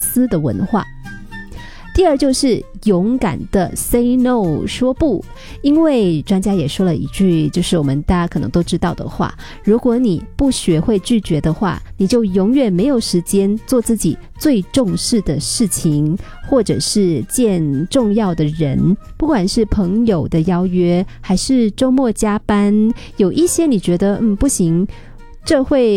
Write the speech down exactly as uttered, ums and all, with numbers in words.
司的文化。第二就是勇敢的 say no 说不，因为专家也说了一句就是我们大家可能都知道的话，如果你不学会拒绝的话，你就永远没有时间做自己最重视的事情，或者是见重要的人，不管是朋友的邀约还是周末加班，有一些你觉得嗯不行，这会